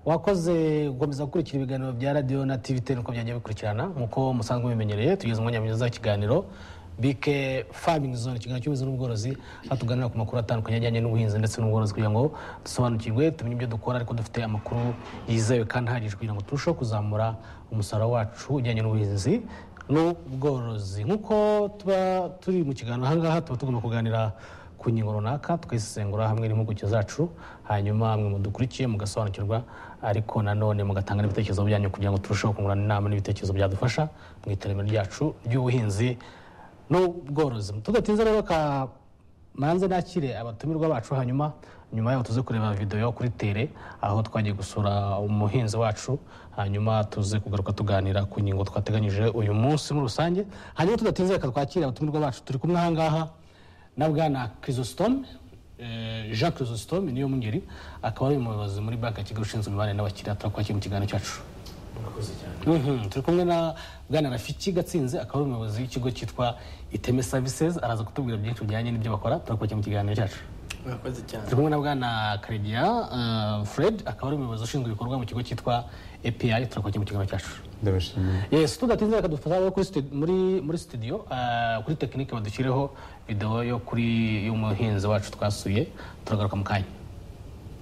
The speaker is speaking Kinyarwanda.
wakoze gukomeza gukurikira ibiganiro bya radio na TV10 uko byagiye bikurikirana nkuko musanzwe bimenyereye tugeze umwanya mwiza w'ikiganiro BK Farming Zone ikiganiro cy'ubuhinzi n'ubworozi hatuganira ku makuru atandukanye ajyanye n'ubuhinzi ndetse n'ubworozi kugira ngo dusobanukirwe tumenye ibyo dukora ariko dufite amakuru yizewe kandi ahagije kugira ngo turusheho kuzamura umusaruro wacu ujyanye n'ubuhinzi n'ubworozi nkuko tuba turi mu kiganiro ahangaha tuba tugomba kuganira ku ngingo runaka tukayisesengura hamwe n'impuguke zacu hanyuma mwe mudukurikiye mugasobanukirwa ariko nanone mugatanga n'ibitekerezo byanyu kugira ngo turusheho kungurana inama n'ibitekerezo byadufasha mu iterambere ryacu ry'ubuhinzi n'ubworozi. Tudatinze rero manze nakire abatumirwa bacu hanyuma nyuma yaho tuze kureba video yo kuri tele aho twagiye gusura umuhinzi wacu hanyuma tuze kugaruka tuganira ku ngingo twateganyije uyu munsi muri rusange. Hanyuma tudatinze reka twakire abatumirwa bacu turi kumwe ahangaha na Bwana Chrysostome Jacques Chrysostome niyo mungeri akaba ari umuyobozi muri banki ya Kigali ushinzwe imibare n'abakiriya turakwakira mu kiganiro cyacu. Murakoze cyane. Turi kumwe na Bwana Rafiki Gatsinze akaba ari umuyobozi w'ikigo cyitwa Iteme Services araza kutubwira byinshi bijyanye n'ibyo bakora turakwakira mu kiganiro cyacu. Murakoze cyane. Turi kumwe na Bwana Karedia Fred akaba ari umuyobozi ushinzwe ibikorwa mu kigo cyitwa API turakwakira mu kiganiro cyacu. Ndabashimiye. Yes, tudatinze reka dufata muri studio kuri technique badushyireho video yo kuri y'umuhinzi wacu twasuye turagaruka mu kanya.